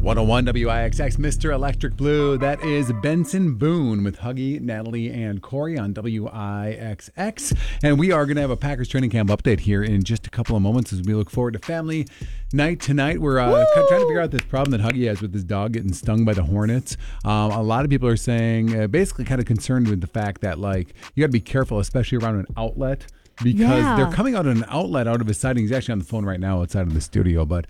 101 WIXX, Mr. Electric Blue. That is Benson Boone with Huggy, Natalie, and Corey on WIXX. And we are going to have a Packers training camp update here in just a couple of moments as we look forward to family night tonight. We're trying to figure out this problem that Huggy has with his dog getting stung by the hornets. A lot of people are saying, basically kind of concerned with the fact that, like, you got to be careful, especially around an outlet. Because they're coming out of an outlet out of his siding. He's actually on the phone right now outside of the studio, but...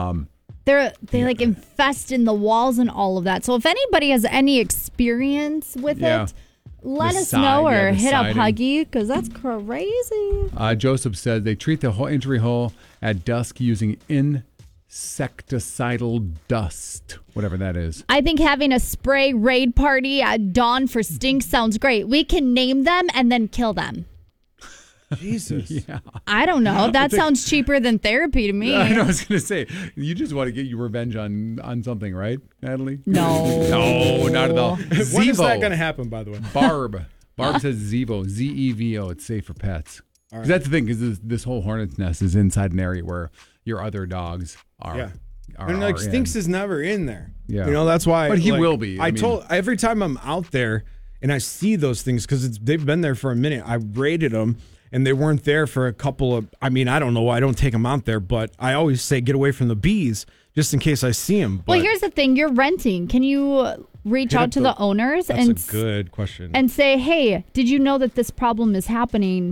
They like infest in the walls and all of that. So if anybody has any experience with it, let us know or hit up Huggy because that's crazy. Joseph says they treat the whole entry hole at dusk using insecticidal dust, whatever that is. I think having a spray raid party at dawn for stinks sounds great. We can name them and then kill them. Jesus. Yeah. I don't know. That sounds cheaper than therapy to me. I know. I was going to say, you just want to get your revenge on something, right, Natalie? No. No, not at all. When is that going to happen, by the way? Barb says Zevo, Z-E-V-O. It's safe for pets. Right. That's the thing, because this whole hornet's nest is inside an area where your other dogs are. Yeah. And like Stinks is never in there. Yeah. You know, that's why. But he will be. I told every time I'm out there and I see those things, because they've been there for a minute, I rated them. And they weren't there for a couple of, I don't know why I don't take them out there, but I always say get away from the bees just in case I see them. Well, here's the thing. You're renting. Can you reach out to the owners? That's a good question. And say, hey, did you know that this problem is happening?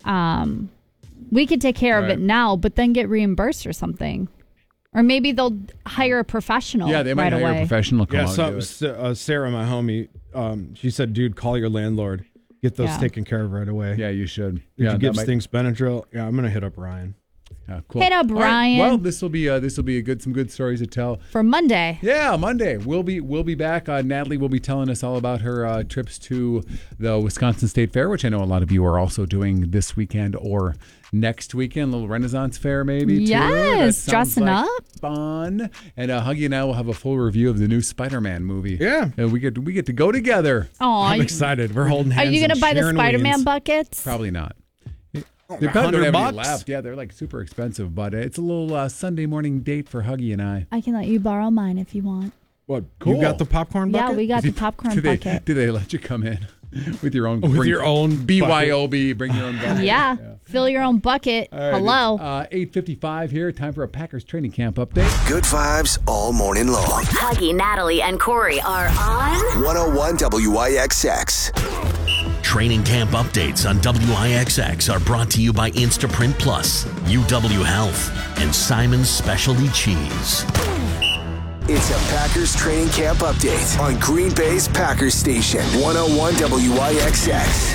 We could take care of it now, but then get reimbursed or something. Or maybe they'll hire a professional. Yeah, they might hire a professional. Sarah, my homie, she said, dude, call your landlord. Get those taken care of right away. Yeah, you should. Did you give Stinks Benadryl? Yeah, I'm gonna hit up Ryan. Yeah, cool. Hit up Ryan. Right. Well, this will be some good stories to tell for Monday. Yeah, Monday we'll be back. Natalie will be telling us all about her trips to the Wisconsin State Fair, which I know a lot of you are also doing this weekend or next weekend. A little Renaissance Fair maybe too. Yes, dressing up. Fun. And Huggy and I will have a full review of the new Spider-Man movie. Yeah, and we get to go together. Oh, I'm excited. We're holding hands. Are you going to buy the Spider-Man buckets? Probably not. They probably don't have any left. Yeah, they're like super expensive, but it's a little Sunday morning date for Huggy and I. I can let you borrow mine if you want. What? Cool. You got the popcorn bucket? Yeah, we got the popcorn bucket. Do they let you come in with your own? With your own BYOB, bring your own bucket. Yeah, fill your own bucket. Right, hello. 8:55 here. Time for a Packers training camp update. Good vibes all morning long. Huggy, Natalie, and Corey are on 101 WIXX. Training camp updates on WIXX are brought to you by Instaprint Plus, UW Health, and Simon's Specialty Cheese. It's a Packers training camp update on Green Bay's Packers station, 101 WIXX.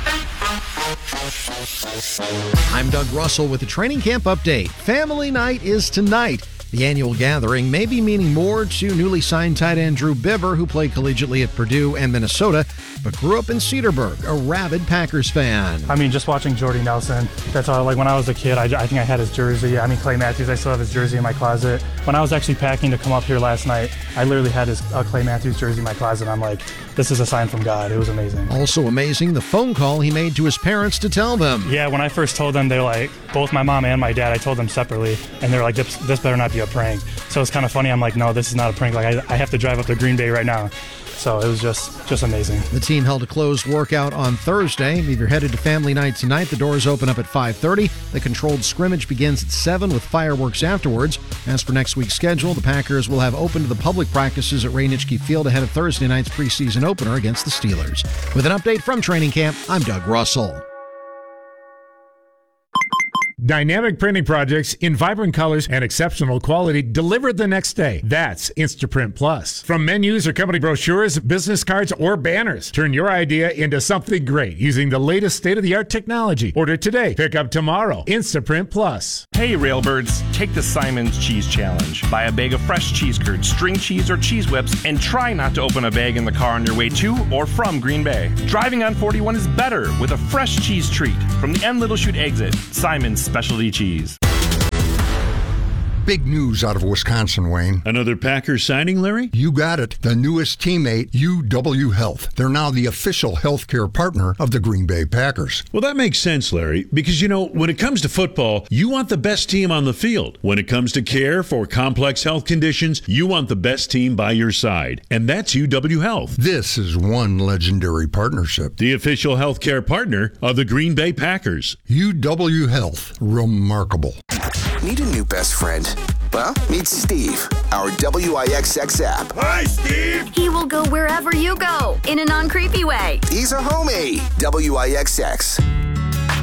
I'm Doug Russell with the training camp update. Family night is tonight. The annual gathering may be meaning more to newly signed tight end Drew Biber, who played collegiately at Purdue and Minnesota, but grew up in Cedarburg, a rabid Packers fan. Just watching Jordy Nelson, that's all. Like when I was a kid, I think I had his jersey. Clay Matthews, I still have his jersey in my closet. When I was actually packing to come up here last night, I literally had his Clay Matthews jersey in my closet. I'm like, this is a sign from God. It was amazing. Also amazing, the phone call he made to his parents to tell them. Yeah, when I first told them, they were like, both my mom and my dad, I told them separately, and they were like, this better not be a prank. So it's kind of funny. I'm like, no, this is not a prank. Like I have to drive up to Green Bay right now. So it was just amazing. The team held a closed workout on Thursday. If you're headed to family night tonight, the doors open up at 5:30. The controlled scrimmage begins at 7 with fireworks afterwards. As for next week's schedule, the Packers will have open to the public practices at Ray Nitschke Field ahead of Thursday night's preseason opener against the Steelers. With an update from training camp, I'm Doug Russell. Dynamic printing projects in vibrant colors and exceptional quality delivered the next day. That's Instaprint Plus. From menus or company brochures, business cards, or banners, turn your idea into something great using the latest state-of-the-art technology. Order today. Pick up tomorrow. Instaprint Plus. Hey, Railbirds. Take the Simon's Cheese Challenge. Buy a bag of fresh cheese curds, string cheese, or cheese whips, and try not to open a bag in the car on your way to or from Green Bay. Driving on 41 is better with a fresh cheese treat from the N Little Chute exit. Simon's Specialty Cheese. big news out of Wisconsin, Wayne. Another Packers signing, Larry? You got it. The newest teammate, UW Health. They're now the official healthcare partner of the Green Bay Packers. Well, that makes sense, Larry, because, when it comes to football, you want the best team on the field. When it comes to care for complex health conditions, you want the best team by your side. And that's UW Health. This is one legendary partnership. The official healthcare partner of the Green Bay Packers. UW Health. Remarkable. Need a new best friend? Well, meet Steve, our WIXX app. Hi, Steve! He will go wherever you go in a non-creepy way. He's a homie. WIXX.